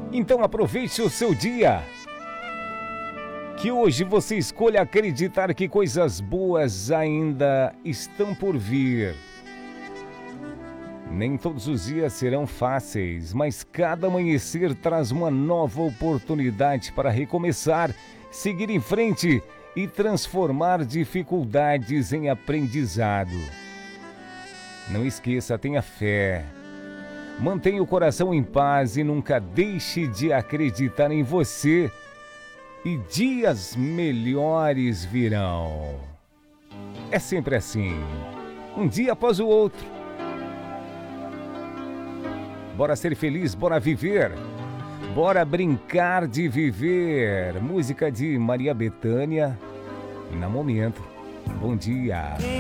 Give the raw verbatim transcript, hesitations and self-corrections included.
Então aproveite o seu dia. Que hoje você escolha acreditar que coisas boas ainda estão por vir. Nem todos os dias serão fáceis, mas cada amanhecer traz uma nova oportunidade para recomeçar, seguir em frente e transformar dificuldades em aprendizado. Não esqueça, tenha fé. Mantenha o coração em paz e nunca deixe de acreditar em você. E dias melhores virão. É sempre assim, um dia após o outro. Bora ser feliz, bora viver. Bora brincar de viver. Música de Maria Bethânia. Na Momento. Bom dia.